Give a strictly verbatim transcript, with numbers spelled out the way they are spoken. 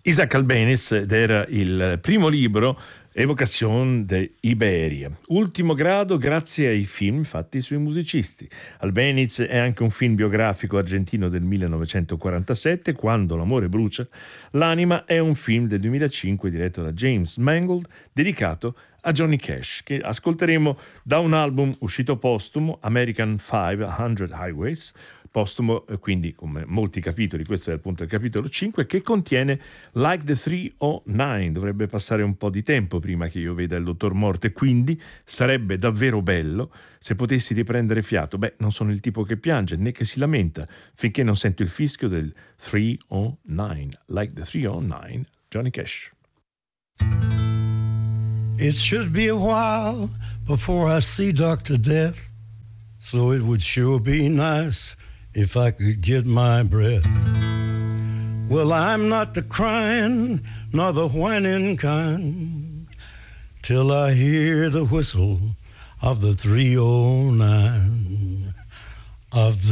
Isaac Albéniz, ed era il primo libro, Evocación de Iberia. Ultimo grado grazie ai film fatti sui musicisti. Albéniz è anche un film biografico argentino del millenovecentoquarantasette, Quando l'amore brucia. L'anima è un film del duemilacinque diretto da James Mangold, dedicato a Johnny Cash, che ascolteremo da un album uscito postumo, American cinquecento Highways, postumo, quindi come molti capitoli, questo è appunto il capitolo cinque, che contiene Like the trecentonove. Dovrebbe passare un po' di tempo prima che io veda il dottor Morte, quindi sarebbe davvero bello se potessi riprendere fiato. Beh, non sono il tipo che piange né che si lamenta finché non sento il fischio del trecentonove. Like the trecentonove, Johnny Cash. It should be a while before I see Doctor Death, so it would sure be nice if I could get my breath. Well, I'm not the crying nor the whining kind, till I hear the whistle of the three oh nine, of the